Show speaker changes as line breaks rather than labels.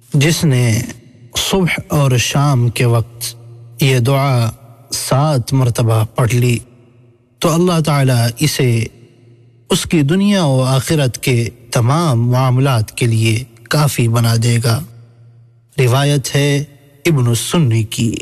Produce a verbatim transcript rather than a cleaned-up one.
जिसने सुबह और शाम के वक्त ये दुआ सात मरतबा पढ़ ली तो अल्लाह ताला इसे उसकी दुनिया और आखिरत के तमाम मामलात के लिए काफ़ी बना देगा। रिवायत है इब्न सुन्नी की।